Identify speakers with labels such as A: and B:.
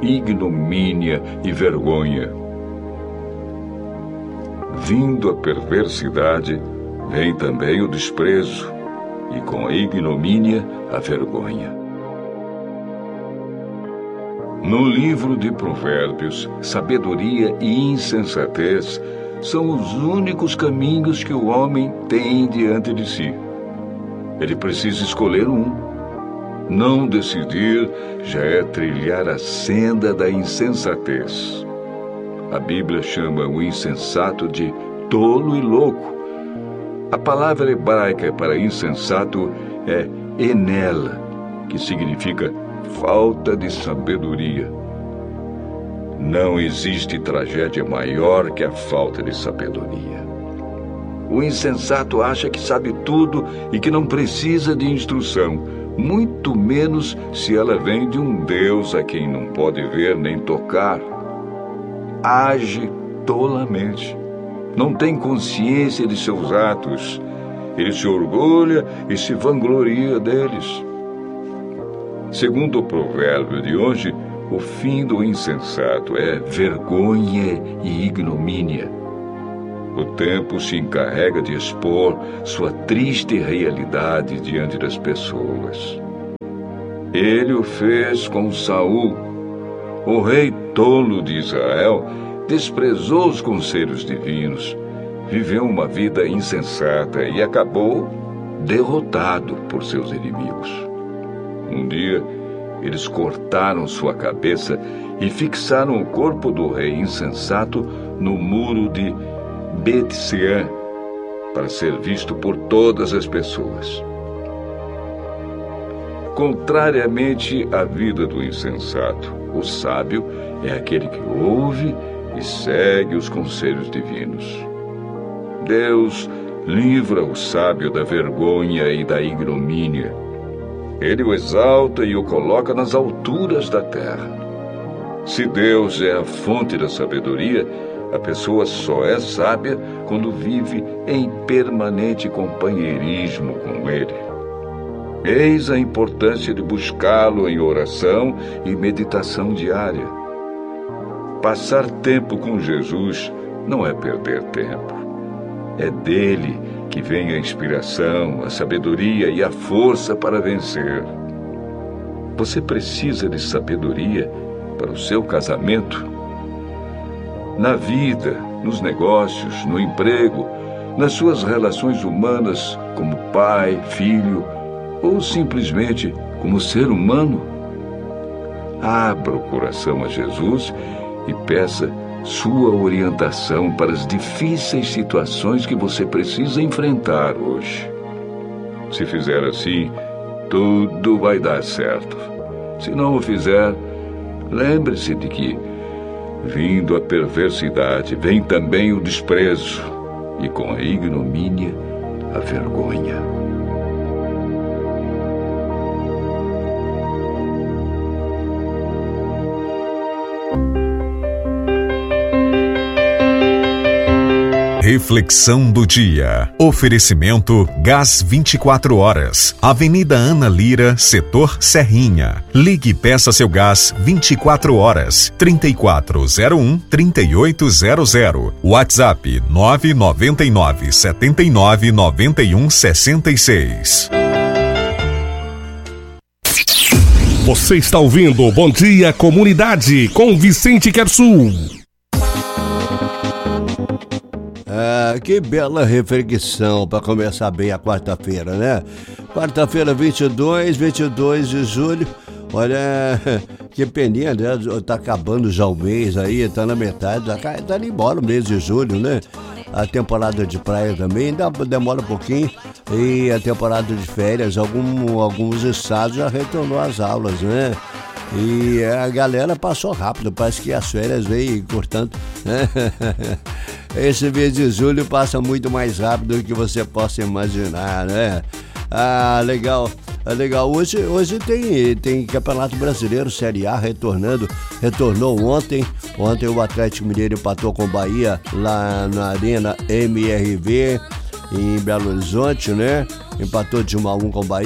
A: ignomínia e vergonha. Vindo a perversidade, vem também o desprezo, e com a ignomínia a vergonha. No livro de Provérbios, sabedoria e insensatez são os únicos caminhos que o homem tem diante de si. Ele precisa escolher um. Não decidir já é trilhar a senda da insensatez. A Bíblia chama o insensato de tolo e louco. A palavra hebraica para insensato é enela, que significa falta de sabedoria. Não existe tragédia maior que a falta de sabedoria. O insensato acha que sabe tudo e que não precisa de instrução, muito menos se ela vem de um Deus a quem não pode ver nem tocar. Age tolamente. Não tem consciência de seus atos. Ele se orgulha e se vangloria deles. Segundo o provérbio de hoje, o fim do insensato é vergonha e ignomínia. O tempo se encarrega de expor sua triste realidade diante das pessoas. Ele o fez com Saul. O rei tolo de Israel desprezou os conselhos divinos, viveu uma vida insensata e acabou derrotado por seus inimigos. Um dia, eles cortaram sua cabeça e fixaram o corpo do rei insensato no muro de Bet-Sean, para ser visto por todas as pessoas. Contrariamente à vida do insensato, o sábio é aquele que ouve e segue os conselhos divinos. Deus livra o sábio da vergonha e da ignomínia. Ele o exalta e o coloca nas alturas da terra. Se Deus é a fonte da sabedoria, a pessoa só é sábia quando vive em permanente companheirismo com Ele. Eis a importância de buscá-lo em oração e meditação diária. Passar tempo com Jesus não é perder tempo. É dele que vem a inspiração, a sabedoria e a força para vencer. Você precisa de sabedoria para o seu casamento? Na vida, nos negócios, no emprego, nas suas relações humanas como pai, filho ou simplesmente como ser humano? Abra o coração a Jesus e peça sua orientação para as difíceis situações que você precisa enfrentar hoje. Se fizer assim, tudo vai dar certo. Se não o fizer, lembre-se de que, vindo a perversidade, vem também o desprezo, e com a ignomínia, a vergonha.
B: Reflexão do dia. Oferecimento Gás 24 horas. Avenida Ana Lira, setor Serrinha. Ligue e peça seu gás 24 horas. 3401-3800. WhatsApp 999-79-91-66.
C: Você está ouvindo Bom Dia Comunidade com Vicente Quersul.
D: Que bela reflexão para começar bem a quarta-feira, né? Quarta-feira, 22 de julho. Olha, que peninha, né? Tá acabando já o mês aí, tá na metade, tá indo embora o mês de julho, né? A temporada de praia também ainda demora um pouquinho. E a temporada de férias, alguns estados já retornou às aulas, né? E a galera passou rápido, parece que as férias veio cortando, né? Esse mês de julho passa muito mais rápido do que você possa imaginar, né? Legal. Hoje tem Campeonato Brasileiro, Série A, retornou ontem. Ontem o Atlético Mineiro empatou com o Bahia lá na Arena MRV, em Belo Horizonte, né? Empatou de 1-1 com o Bahia.